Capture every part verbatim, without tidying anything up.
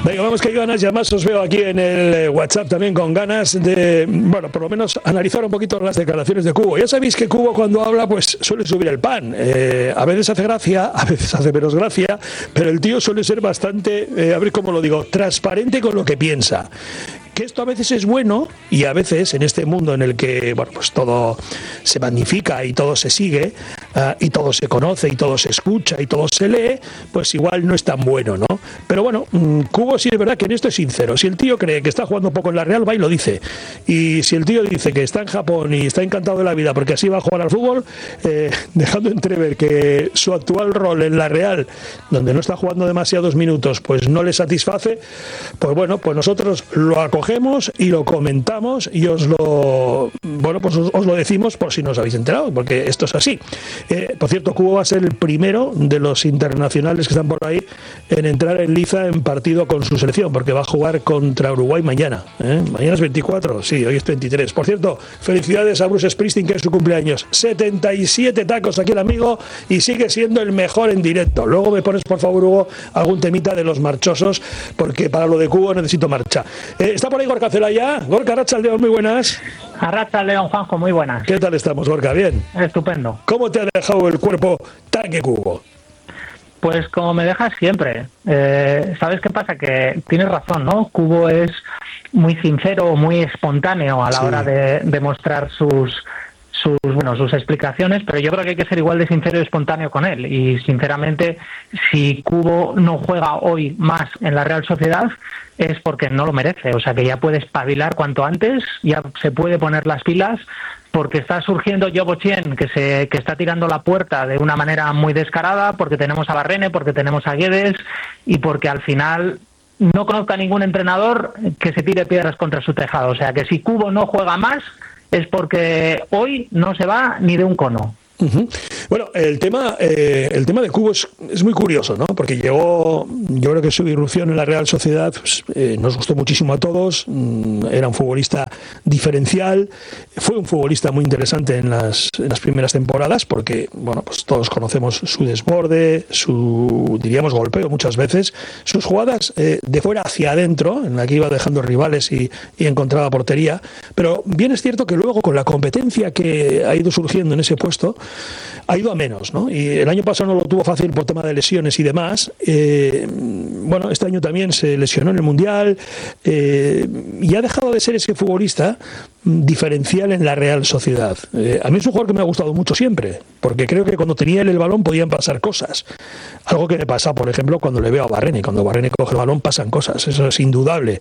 Venga, vamos que hay ganas, y además os veo aquí en el WhatsApp también con ganas de, bueno, por lo menos analizar un poquito las declaraciones de Cubo. Ya sabéis que Cubo cuando habla pues suele subir el pan. Eh, a veces hace gracia, a veces hace menos gracia, pero el tío suele ser bastante, eh, a ver cómo lo digo, transparente con lo que piensa. Que esto a veces es bueno y a veces en este mundo en el que bueno pues todo se magnifica y todo se sigue uh, y todo se conoce y todo se escucha y todo se lee, pues igual no es tan bueno, ¿no? Pero bueno, um, Cubo sí es verdad que en esto es sincero. Si el tío cree que está jugando poco en la Real, va y lo dice. Y si el tío dice que está en Japón y está encantado de la vida porque así va a jugar al fútbol, eh, dejando entrever que su actual rol en la Real, donde no está jugando demasiados minutos, pues no le satisface, pues bueno, pues nosotros lo acogemos cogemos y lo comentamos y os lo bueno pues os, os lo decimos por si no os habéis enterado, porque esto es así. Eh, por cierto, Cubo va a ser el primero de los internacionales que están por ahí en entrar en liza en partido con su selección, porque va a jugar contra Uruguay mañana. ¿eh? Mañana es veinticuatro, sí, hoy es veintitrés. Por cierto, felicidades a Bruce Springsteen, que es su cumpleaños. setenta y siete tacos aquí el amigo y sigue siendo el mejor en directo. Luego me pones, por favor, Hugo, algún temita de los marchosos, porque para lo de Cubo necesito marcha. Eh, está por ahí Gorka Celaya. Gorka, Arratsaldeon, muy buenas. Arratsaldeon, Juanjo, muy buenas. ¿Qué tal estamos, Gorka? ¿Bien? Estupendo. ¿Cómo te ha dejado el cuerpo Take Cubo? Pues como me dejas siempre. Eh, ¿Sabes qué pasa? Que tienes razón, ¿no? Cubo es muy sincero, muy espontáneo a la sí. hora de, de mostrar sus... sus bueno sus explicaciones, pero yo creo que hay que ser igual de sincero y espontáneo con él. Y sinceramente, si Cubo no juega hoy más en la Real Sociedad es porque no lo merece. O sea, que ya puede espabilar cuanto antes, ya se puede poner las pilas, porque está surgiendo Yobo Chien, que se que está tirando la puerta de una manera muy descarada, porque tenemos a Barrene, porque tenemos a Guedes, y porque al final no conozco a ningún entrenador que se tire piedras contra su tejado. O sea, que si Cubo no juega más es porque hoy no se va ni de un cono. Uh-huh. Bueno, el tema eh, el tema de Cubo es, es muy curioso, ¿no? Porque llegó, yo creo que su irrupción en la Real Sociedad pues, eh, nos gustó muchísimo a todos. Mm, era un futbolista diferencial, fue un futbolista muy interesante en las, en las primeras temporadas, porque bueno, pues todos conocemos su desborde, su, diríamos, golpeo muchas veces, sus jugadas eh, de fuera hacia adentro, en la que iba dejando rivales y, y encontraba portería. Pero bien es cierto que luego, con la competencia que ha ido surgiendo en ese puesto, ha ido a menos, ¿no? Y el año pasado no lo tuvo fácil por tema de lesiones y demás. Eh, bueno, este año también se lesionó en el Mundial eh, y ha dejado de ser ese futbolista diferencial en la Real Sociedad. Eh, a mí es un jugador que me ha gustado mucho siempre, porque creo que cuando tenía él el balón podían pasar cosas. Algo que me pasa, por ejemplo, cuando le veo a Barrene. Cuando Barrene coge el balón pasan cosas, eso es indudable.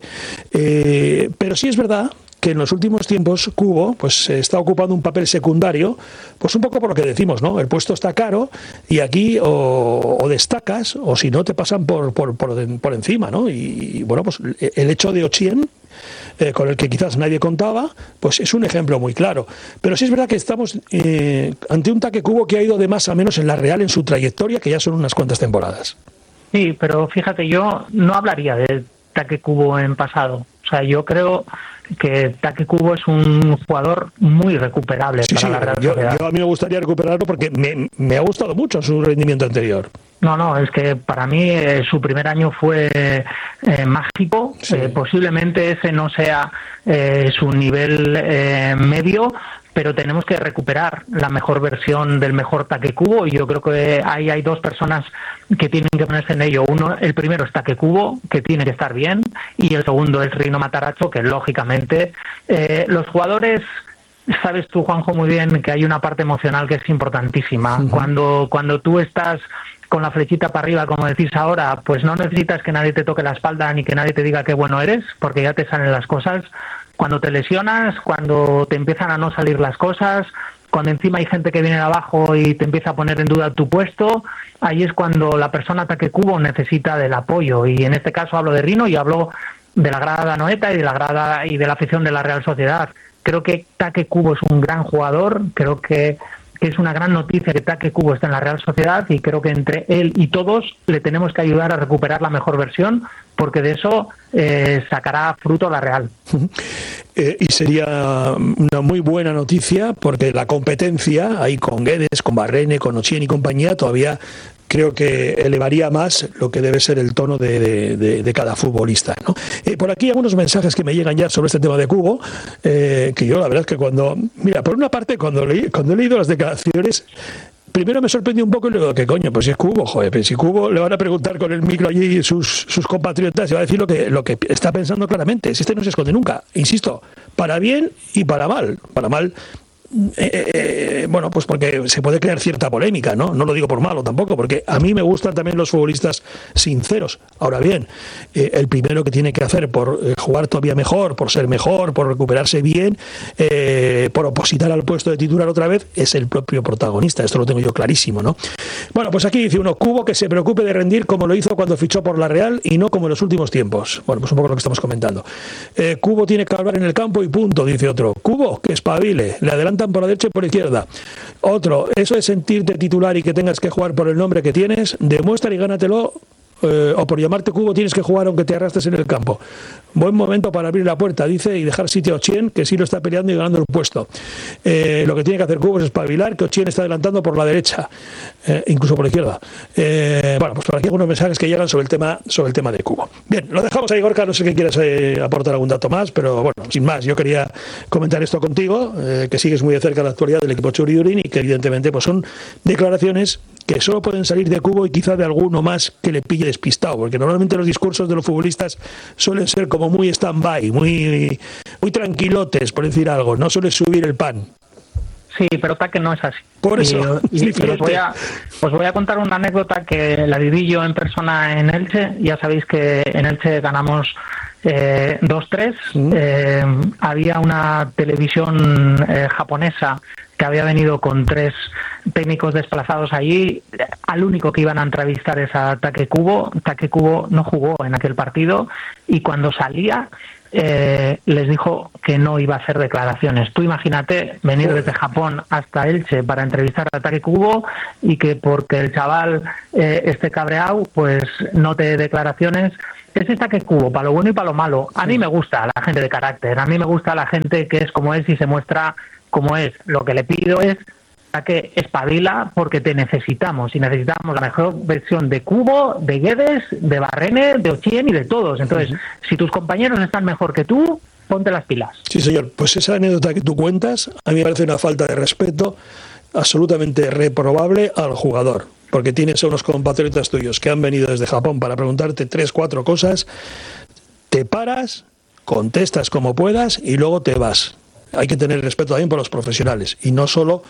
Eh, pero sí es verdad que en los últimos tiempos Cubo pues está ocupando un papel secundario, pues un poco por lo que decimos, ¿no? El puesto está caro y aquí o, o destacas o si no te pasan por por, por, por encima, ¿no? Y, y bueno, pues el hecho de Ochien, eh, con el que quizás nadie contaba, pues es un ejemplo muy claro. Pero sí es verdad que estamos eh, ante un Take Cubo que ha ido de más a menos en la Real en su trayectoria, que ya son unas cuantas temporadas. Sí, pero fíjate, yo no hablaría de Take Cubo en pasado. O sea, yo creo que Take Cubo es un jugador muy recuperable sí, para sí, la Real yo, Sociedad. yo a mí me gustaría recuperarlo porque me, me ha gustado mucho su rendimiento anterior. No, no, es que para mí eh, su primer año fue eh, mágico. Sí. Eh, posiblemente ese no sea eh, su nivel eh, medio, pero tenemos que recuperar la mejor versión del mejor Take Cubo, y yo creo que ahí hay dos personas que tienen que ponerse en ello. Uno, el primero es Take Cubo, que tiene que estar bien, y el segundo es Rino Matarazzo, que lógicamente eh, los jugadores... Sabes tú, Juanjo, muy bien que hay una parte emocional que es importantísima. Uh-huh. Cuando, cuando tú estás con la flechita para arriba, como decís ahora, pues no necesitas que nadie te toque la espalda ni que nadie te diga qué bueno eres, porque ya te salen las cosas. Cuando te lesionas, cuando te empiezan a no salir las cosas, cuando encima hay gente que viene de abajo y te empieza a poner en duda tu puesto, ahí es cuando la persona Take Cubo necesita del apoyo. Y en este caso hablo de Rino y hablo de la grada de Anoeta y de la grada y de la afición de la Real Sociedad. Creo que Take Cubo es un gran jugador, creo que, que es una gran noticia que Take Cubo está en la Real Sociedad, y creo que entre él y todos le tenemos que ayudar a recuperar la mejor versión, porque de eso eh, sacará fruto la Real. Eh, y sería una muy buena noticia, porque la competencia ahí con Guedes, con Barrene, con Ochien y compañía todavía creo que elevaría más lo que debe ser el tono de, de, de, de cada futbolista, ¿no? Eh, por aquí algunos mensajes que me llegan ya sobre este tema de Cubo, eh, que yo la verdad es que cuando, mira, por una parte cuando, leí, cuando he leído las declaraciones, primero me sorprendió un poco y luego, ¿qué coño? Pues si es Cubo, joder, pues si Cubo le van a preguntar con el micro allí sus, sus compatriotas y va a decir lo que, lo que está pensando claramente. Si este no se esconde nunca, insisto, para bien y para mal. Para mal, Eh, eh, bueno, pues porque se puede crear cierta polémica, ¿no? No lo digo por malo tampoco, porque a mí me gustan también los futbolistas sinceros. Ahora bien, eh, el primero que tiene que hacer por eh, jugar todavía mejor, por ser mejor, por recuperarse bien, eh, por opositar al puesto de titular otra vez, es el propio protagonista. Esto lo tengo yo clarísimo, ¿no? Bueno, pues aquí dice uno, Cubo que se preocupe de rendir como lo hizo cuando fichó por la Real y no como en los últimos tiempos. Bueno, pues un poco lo que estamos comentando. Eh, Cubo tiene que hablar en el campo y punto, dice otro. Cubo, que espabile, le adelanta por la derecha y por la izquierda. Otro, eso de sentirte titular y que tengas que jugar por el nombre que tienes, demuestra y gánatelo, eh, o por llamarte Cubo tienes que jugar aunque te arrastres en el campo. Buen momento para abrir la puerta, dice, y dejar sitio a Ochien, que sí lo está peleando y ganando el puesto. Eh, lo que tiene que hacer Cubo es espabilar, que Ochien está adelantando por la derecha, eh, incluso por la izquierda. Eh, bueno, pues por aquí algunos mensajes que llegan sobre el tema sobre el tema de Cubo. Bien, lo dejamos ahí, Gorka, no sé que quieras eh, aportar algún dato más, pero bueno, sin más, yo quería comentar esto contigo, eh, que sigues muy de cerca la actualidad del equipo Txuri-Urdin y que evidentemente pues son declaraciones que solo pueden salir de Cubo y quizá de alguno más que le pille despistado, porque normalmente los discursos de los futbolistas suelen ser como muy stand-by, muy, muy tranquilotes, por decir algo, no suele subir el pan. Sí, pero Taque no es así. Por eso, y, y, y os, voy a, os voy a contar una anécdota que la viví yo en persona en Elche. Ya sabéis que en Elche ganamos eh, dos tres. Mm. Eh, había una televisión eh, japonesa que había venido con tres técnicos desplazados allí. Al único que iban a entrevistar es a Taque Cubo. Taque Cubo no jugó en aquel partido y cuando salía eh, les dijo que no iba a hacer declaraciones. Tú imagínate venir desde Japón hasta Elche para entrevistar a Taque Cubo y que porque el chaval eh, esté cabreado, pues no te dé declaraciones. Es Taque Cubo, para lo bueno y para lo malo. A mí me gusta la gente de carácter, a mí me gusta la gente que es como es y se muestra como es. Lo que le pido es a que espabila porque te necesitamos y necesitamos la mejor versión de Cubo, de Guedes, de Barrene, de Ochien y de todos. Entonces, uh-huh. si tus compañeros están mejor que tú, ponte las pilas. Sí, señor. Pues esa anécdota que tú cuentas a mí me parece una falta de respeto absolutamente reprobable al jugador, porque tienes a unos compatriotas tuyos que han venido desde Japón para preguntarte tres, cuatro cosas, te paras, contestas como puedas y luego te vas. Hay que tener respeto también por los profesionales y no solo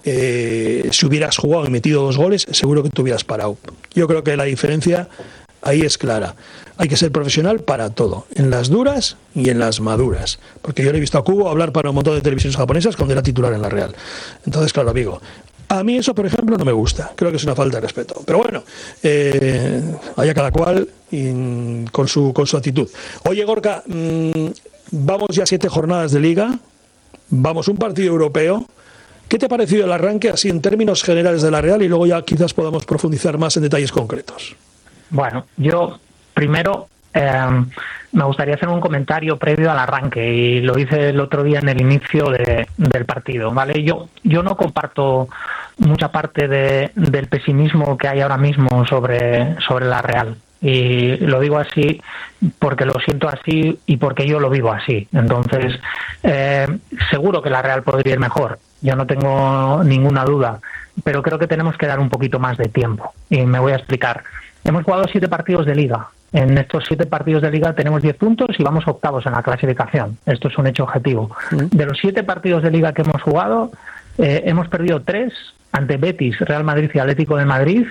eh, si hubieras jugado y metido dos goles, seguro que te hubieras parado. Yo creo que la diferencia ahí es clara. Hay que ser profesional para todo, en las duras y en las maduras. Porque yo le he visto a Cubo hablar para un montón de televisiones japonesas cuando era titular en la Real. Entonces, claro, amigo, a mí eso, por ejemplo, no me gusta. Creo que es una falta de respeto. Pero bueno, eh, haya cada cual y, con, su, con su actitud. Oye, Gorka, mmm, vamos ya a siete jornadas de Liga. Vamos, un partido europeo. ¿Qué te ha parecido el arranque así en términos generales de la Real? Y luego ya quizás podamos profundizar más en detalles concretos. Bueno, yo primero eh, me gustaría hacer un comentario previo al arranque y lo hice el otro día en el inicio de, del partido, ¿vale? Yo, yo no comparto mucha parte de, del pesimismo que hay ahora mismo sobre, sobre la Real. Y lo digo así porque lo siento así y porque yo lo vivo así. Entonces, eh, seguro que la Real podría ir mejor, yo no tengo ninguna duda, pero creo que tenemos que dar un poquito más de tiempo. Y me voy a explicar. Hemos jugado siete partidos de Liga. En estos siete partidos de Liga tenemos diez puntos y vamos octavos en la clasificación. Esto es un hecho objetivo. De los siete partidos de Liga que hemos jugado, eh, hemos perdido tres ante Betis, Real Madrid y Atlético de Madrid,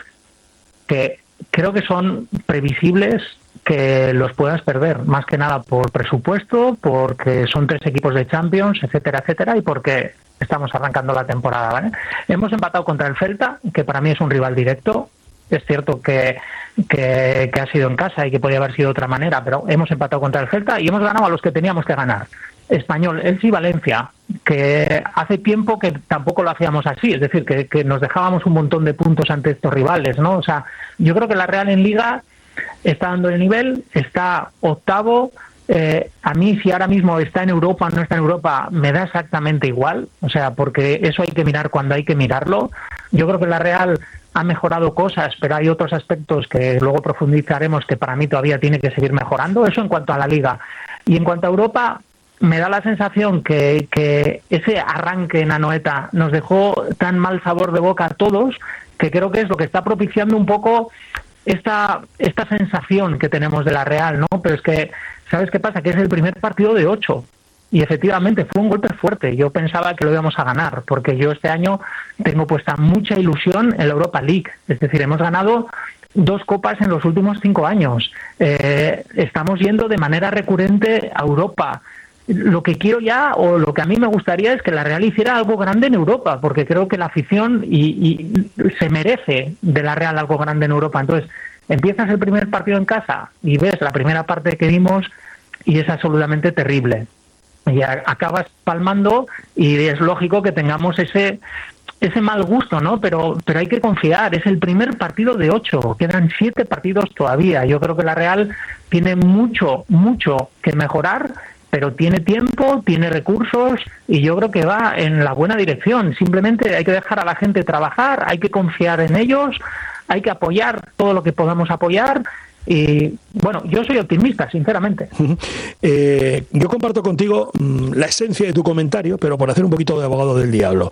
que creo que son previsibles que los puedas perder, más que nada por presupuesto, porque son tres equipos de Champions, etcétera, etcétera, y porque estamos arrancando la temporada, ¿vale? Hemos empatado contra el Celta, que para mí es un rival directo. Es cierto que, que, que ha sido en casa y que podría haber sido de otra manera, pero hemos empatado contra el Celta y hemos ganado a los que teníamos que ganar. Español, Elche y Valencia, que hace tiempo que tampoco lo hacíamos así, es decir, que, que nos dejábamos un montón de puntos ante estos rivales, ¿no? O sea, yo creo que la Real en Liga está dando el nivel, está octavo. Eh, a mí, si ahora mismo está en Europa o no está en Europa, me da exactamente igual, o sea, porque eso hay que mirar cuando hay que mirarlo. Yo creo que la Real ha mejorado cosas, pero hay otros aspectos que luego profundizaremos que para mí todavía tiene que seguir mejorando. Eso en cuanto a la Liga. Y en cuanto a Europa, me da la sensación que, que ese arranque en Anoeta nos dejó tan mal sabor de boca a todos, que creo que es lo que está propiciando un poco esta esta sensación que tenemos de la Real, ¿no? Pero es que, ¿sabes qué pasa? Que es el primer partido de ocho. Y efectivamente fue un golpe fuerte. Yo pensaba que lo íbamos a ganar, porque yo este año tengo puesta mucha ilusión en la Europa League. Es decir, hemos ganado dos copas en los últimos cinco años. Eh, estamos yendo de manera recurrente a Europa. Lo que quiero ya, o lo que a mí me gustaría, es que la Real hiciera algo grande en Europa, porque creo que la afición y, y se merece de la Real algo grande en Europa. Entonces, empiezas el primer partido en casa y ves la primera parte que vimos y es absolutamente terrible. Y a, acabas palmando y es lógico que tengamos ese ese mal gusto, ¿no? Pero pero hay que confiar, es el primer partido de ocho, quedan siete partidos todavía. Yo creo que la Real tiene mucho, mucho que mejorar, pero tiene tiempo, tiene recursos y yo creo que va en la buena dirección. Simplemente hay que dejar a la gente trabajar, hay que confiar en ellos, hay que apoyar todo lo que podamos apoyar. Y bueno, yo soy optimista, sinceramente. Eh, yo comparto contigo mmm, la esencia de tu comentario, pero por hacer un poquito de abogado del diablo.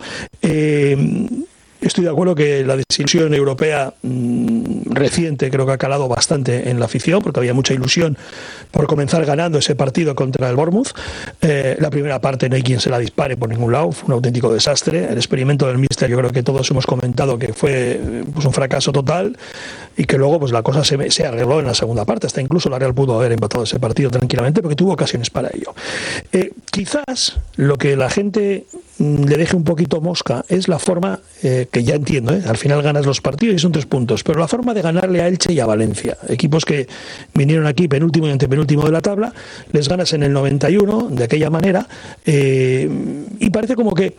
Eh, estoy de acuerdo que la desilusión europea mmm, reciente creo que ha calado bastante en la afición, porque había mucha ilusión por comenzar ganando ese partido contra el Bournemouth. Eh, la primera parte no hay quien se la dispare por ningún lado, fue un auténtico desastre. El experimento del míster, yo creo que todos hemos comentado que fue pues, un fracaso total, y que luego pues la cosa se, se arregló en la segunda parte. Hasta incluso la Real pudo haber empatado ese partido tranquilamente porque tuvo ocasiones para ello. Eh, quizás lo que la gente mmm, le deje un poquito mosca es la forma, eh, que ya entiendo, ¿eh? Al final ganas los partidos y son tres puntos, pero la forma de ganarle a Elche y a Valencia, equipos que vinieron aquí penúltimo y antepenúltimo de la tabla, les ganas en el noventa y uno de aquella manera, eh, y parece como que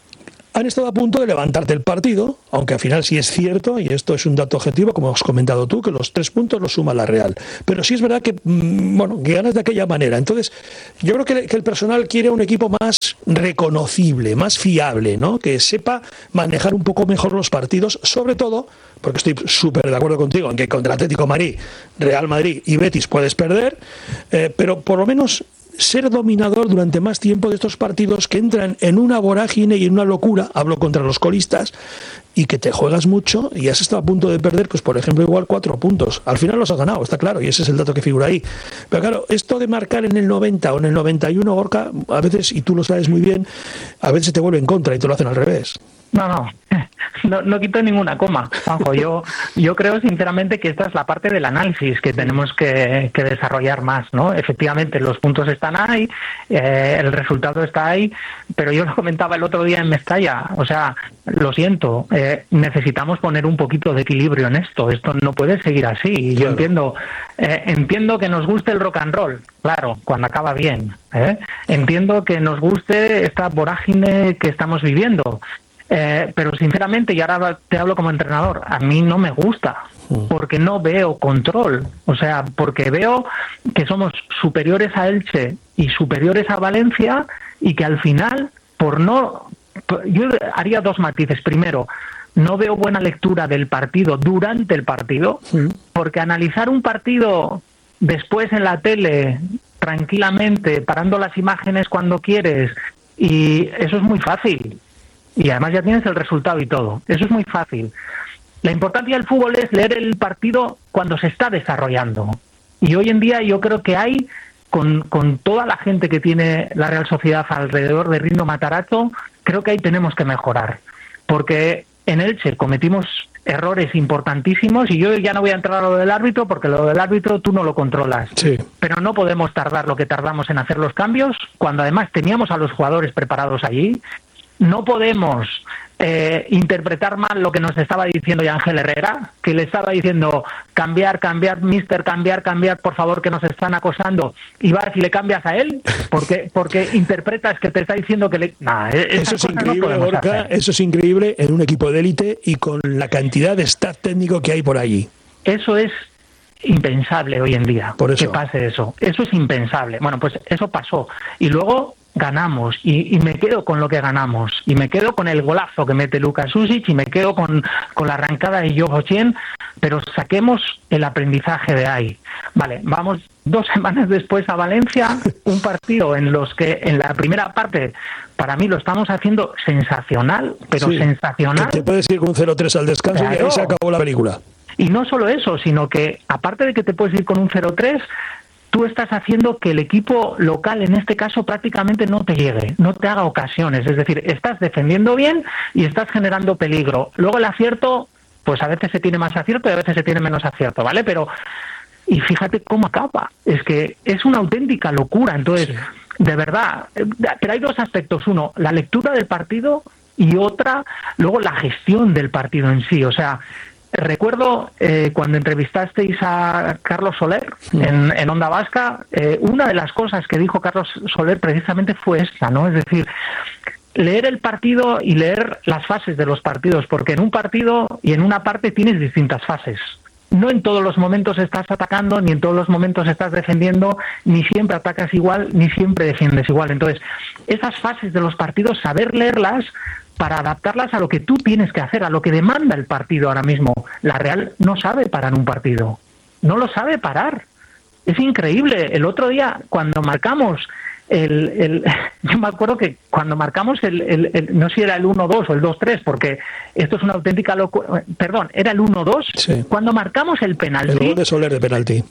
han estado a punto de levantarte el partido, aunque al final sí es cierto, y esto es un dato objetivo, como has comentado tú, que los tres puntos los suma la Real. Pero sí es verdad que, bueno, que ganas de aquella manera. Entonces, yo creo que, que el personal quiere un equipo más reconocible, más fiable, ¿no? Que sepa manejar un poco mejor los partidos, sobre todo, porque estoy súper de acuerdo contigo en que contra Atlético de Madrid, Real Madrid y Betis puedes perder, eh, pero por lo menos ser dominador durante más tiempo de estos partidos que entran en una vorágine y en una locura, hablo contra los colistas, y que te juegas mucho y has estado a punto de perder, pues por ejemplo, igual cuatro puntos. Al final los has ganado, está claro, y ese es el dato que figura ahí. Pero claro, esto de marcar en el noventa o en el noventa y uno, Gorka, a veces, y tú lo sabes muy bien, a veces te vuelve en contra y te lo hacen al revés. No, no, no, no quito ninguna coma, Juanjo. Yo, yo creo sinceramente que esta es la parte del análisis que tenemos que, que desarrollar más, ¿no? Efectivamente, los puntos están ahí, eh, el resultado está ahí, pero yo lo comentaba el otro día en Mestalla, o sea, lo siento, eh, necesitamos poner un poquito de equilibrio en esto, esto no puede seguir así. Y yo claro. entiendo, eh, entiendo que nos guste el rock and roll, claro, cuando acaba bien, ¿eh? Entiendo que nos guste esta vorágine que estamos viviendo. Eh, pero sinceramente, y ahora te hablo como entrenador, a mí no me gusta, porque no veo control, o sea, porque veo que somos superiores a Elche y superiores a Valencia, y que al final, por no, yo haría dos matices. Primero, no veo buena lectura del partido durante el partido, sí. porque analizar un partido después en la tele, tranquilamente, parando las imágenes cuando quieres, y eso es muy fácil. Y además ya tienes el resultado y todo. Eso es muy fácil. La importancia del fútbol es leer el partido cuando se está desarrollando. Y hoy en día yo creo que hay, con, con toda la gente que tiene la Real Sociedad alrededor de Rindo Matarazzo, creo que ahí tenemos que mejorar. Porque en Elche cometimos errores importantísimos, y yo ya no voy a entrar a lo del árbitro, porque lo del árbitro tú no lo controlas. Sí. Pero no podemos tardar lo que tardamos en hacer los cambios, cuando además teníamos a los jugadores preparados allí. No podemos eh, interpretar mal lo que nos estaba diciendo Ángel Herrera, que le estaba diciendo cambiar, cambiar, mister, cambiar, cambiar, por favor, que nos están acosando, y vas y le cambias a él, porque porque interpretas que te está diciendo que le... Nah, eso es increíble, no Gorka, eso es increíble en un equipo de élite y con la cantidad de staff técnico que hay por allí. Eso es impensable hoy en día, por eso. Que pase eso. Eso es impensable. Bueno, pues eso pasó. Y luego ganamos y, y me quedo con lo que ganamos y me quedo con el golazo que mete Luka Šušić y me quedo con, con la arrancada de Joe Hotchien, pero saquemos el aprendizaje de ahí. Vale, vamos dos semanas después a Valencia, un partido en los que en la primera parte para mí lo estamos haciendo sensacional, pero sí, sensacional. Que te puedes ir con un cero tres al descanso, claro, y ahí se acabó la película. Y no solo eso, sino que aparte de que te puedes ir con un cero tres, tú estás haciendo que el equipo local, en este caso, prácticamente no te llegue, no te haga ocasiones. Es decir, estás defendiendo bien y estás generando peligro. Luego el acierto, pues a veces se tiene más acierto y a veces se tiene menos acierto, ¿vale? Pero, y fíjate cómo acaba. Es que es una auténtica locura. Entonces, sí, de verdad, pero hay dos aspectos. Uno, la lectura del partido y otra, luego la gestión del partido en sí. O sea, recuerdo eh, cuando entrevistasteis a Carlos Soler en, en Onda Vasca, eh, una de las cosas que dijo Carlos Soler precisamente fue esta, ¿no? Es decir, leer el partido y leer las fases de los partidos, porque en un partido y en una parte tienes distintas fases. No en todos los momentos estás atacando, ni en todos los momentos estás defendiendo, ni siempre atacas igual, ni siempre defiendes igual. Entonces, esas fases de los partidos, saber leerlas para adaptarlas a lo que tú tienes que hacer, a lo que demanda el partido ahora mismo. La Real no sabe parar un partido, no lo sabe parar. Es increíble. El otro día, cuando marcamos el... el yo me acuerdo que cuando marcamos el... el, el no sé si era el uno dos o el dos tres, porque esto es una auténtica locura. Perdón, era el uno dos. Sí. Cuando marcamos el penalti... El gol de Soler de penalti.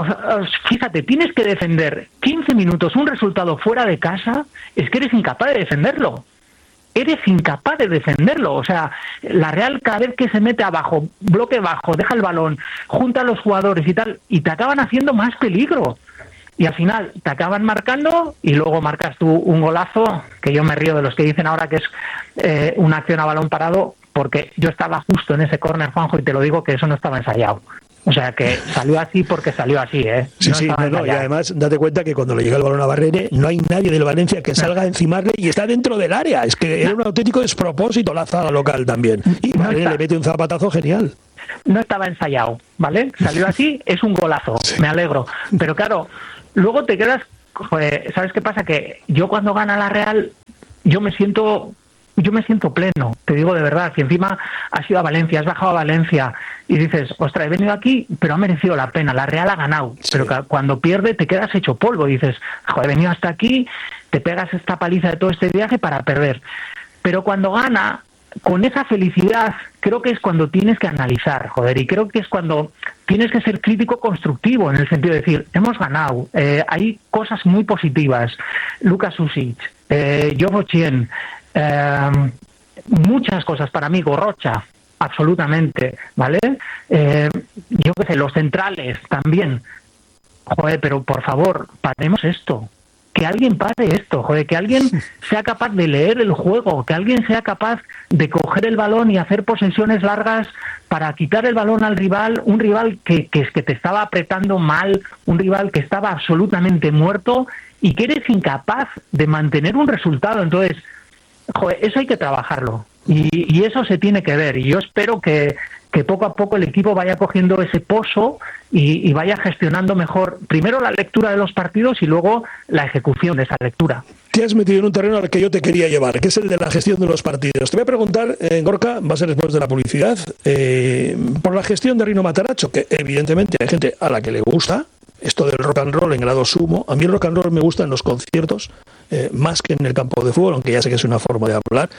Fíjate, tienes que defender quince minutos un resultado fuera de casa, es que eres incapaz de defenderlo. Eres incapaz de defenderlo. O sea, la Real cada vez que se mete abajo, bloque bajo, deja el balón, junta a los jugadores y tal, y te acaban haciendo más peligro. Y al final te acaban marcando y luego marcas tú un golazo, que yo me río de los que dicen ahora que es eh, una acción a balón parado, porque yo estaba justo en ese córner, Juanjo, y te lo digo que eso no estaba ensayado. O sea, que salió así porque salió así, ¿eh? Sí, no sí, no, no, y además date cuenta que cuando le llega el balón a Barrene no hay nadie del Valencia que salga a encimarle y está dentro del área. Es que era un auténtico despropósito la zaga local también. Y no Barrene le mete un zapatazo genial. No estaba ensayado, ¿vale? Salió así, es un golazo, sí, me alegro. Pero claro, luego te quedas... Joder, ¿sabes qué pasa? Que yo cuando gana la Real, yo me siento... Yo me siento pleno, te digo de verdad. Si encima has ido a Valencia, has bajado a Valencia y dices, ostras, he venido aquí, pero ha merecido la pena, la Real ha ganado. Sí. Pero cuando pierde te quedas hecho polvo y dices, joder, he venido hasta aquí, te pegas esta paliza de todo este viaje para perder. Pero cuando gana, con esa felicidad, creo que es cuando tienes que analizar, joder, y creo que es cuando tienes que ser crítico constructivo, en el sentido de decir, hemos ganado, eh, hay cosas muy positivas. Luka Šušić, eh, Joe Hotchien, Eh, muchas cosas para mí, Gorrocha, absolutamente, ¿vale? Eh, yo qué sé, los centrales también. Joder, pero por favor, paremos esto. Que alguien pare esto, joder, que alguien sea capaz de leer el juego, que alguien sea capaz de coger el balón y hacer posesiones largas para quitar el balón al rival, un rival que, que, que te estaba apretando mal, un rival que estaba absolutamente muerto y que eres incapaz de mantener un resultado. Entonces, joder, eso hay que trabajarlo y, y eso se tiene que ver, y yo espero que, que poco a poco el equipo vaya cogiendo ese pozo y, y vaya gestionando mejor primero la lectura de los partidos y luego la ejecución de esa lectura. Te has metido en un terreno al que yo te quería llevar, que es el de la gestión de los partidos. Te voy a preguntar, eh, Gorka, va a ser después de la publicidad, eh, por la gestión de Rino Matarazzo, que evidentemente hay gente a la que le gusta esto del rock and roll en grado sumo. A mí el rock and roll me gusta en los conciertos, eh, más que en el campo de fútbol, aunque ya sé que es una forma de hablar.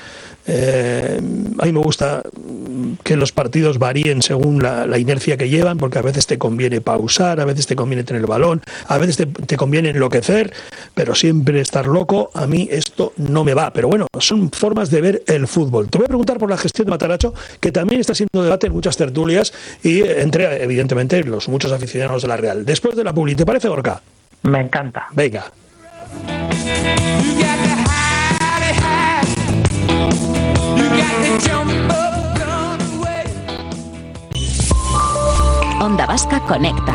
Eh, a mí me gusta que los partidos varíen según la, la inercia que llevan, porque a veces te conviene pausar, a veces te conviene tener el balón, a veces te, te conviene enloquecer, pero siempre estar loco. A mí esto no me va, pero bueno, son formas de ver el fútbol. Te voy a preguntar por la gestión de Matarazzo, que también está siendo debate en muchas tertulias y entre, evidentemente, los muchos aficionados de la Real. Después de la publi, ¿te parece, Gorka? Me encanta. Venga. Onda Vasca conecta.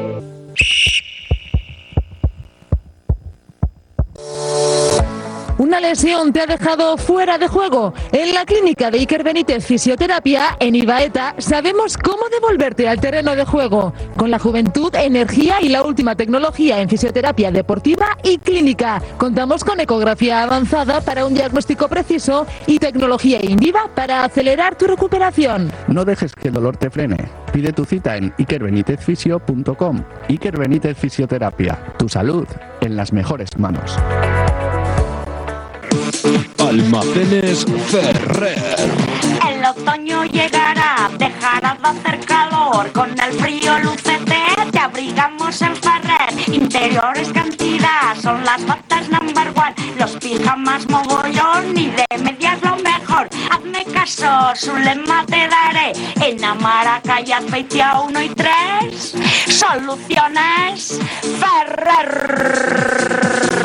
Una ¿Una lesión te ha dejado fuera de juego? En la clínica de Iker Benítez Fisioterapia, en Ibaeta, sabemos cómo devolverte al terreno de juego. Con la juventud, energía y la última tecnología en fisioterapia deportiva y clínica. Contamos con ecografía avanzada para un diagnóstico preciso y tecnología in viva para acelerar tu recuperación. No dejes que el dolor te frene. Pide tu cita en iker benítez fisio punto com. Iker Benítez Fisioterapia. Tu salud en las mejores manos. Almacenes Ferrer. El otoño llegará, dejará de hacer calor. Con el frío lucete te abrigamos en Ferrer. Interiores cantidad, son las botas number one. Los pijamas mogollón y de medias lo mejor. Hazme caso, su lema te daré. En Amaraca y Azpeitia uno y tres. Soluciones Ferrer.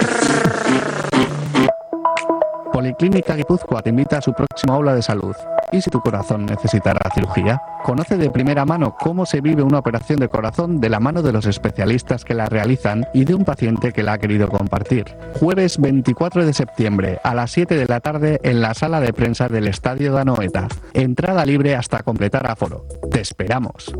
Policlínica Guipúzcoa te invita a su próxima aula de salud. ¿Y si tu corazón necesitará cirugía? Conoce de primera mano cómo se vive una operación de corazón de la mano de los especialistas que la realizan y de un paciente que la ha querido compartir. Jueves veinticuatro de septiembre a las siete de la tarde en la sala de prensa del Estadio de Anoeta. Entrada libre hasta completar aforo. Te esperamos.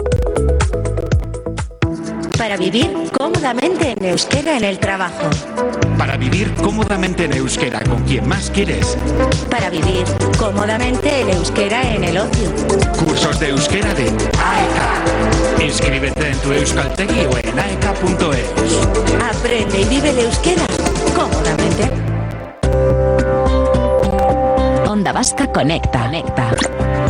Para vivir cómodamente en euskera en el trabajo. Para vivir cómodamente en euskera con quien más quieres. Para vivir cómodamente en euskera en el ocio. Cursos de euskera de AECA. Inscríbete en tu Euskaltegi o en aeka punto eus. Aprende y vive el euskera cómodamente. Onda Vasca Conecta. Conecta.